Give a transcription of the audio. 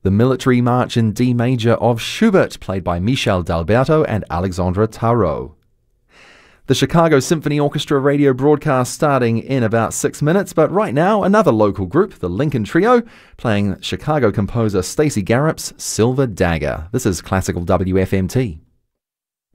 The Military March in D major of Schubert, played by Michel D'Alberto and Alexandre Tarot. The Chicago Symphony Orchestra radio broadcast starting in about 6 minutes, but right now another local group, the Lincoln Trio, playing Chicago composer Stacey Garrop's Silver Dagger. This is Classical WFMT.